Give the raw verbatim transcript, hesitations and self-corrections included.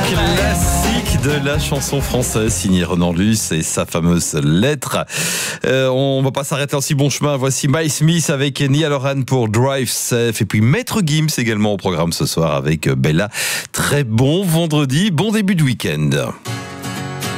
Classique de la chanson française signée Renan Luce et sa fameuse lettre. Euh, on va pas s'arrêter en si bon chemin. Voici Miles Smith avec Nia Loran pour Drive Safe et puis Maître Gims également au programme ce soir avec Bella. Très bon vendredi, bon début de week-end.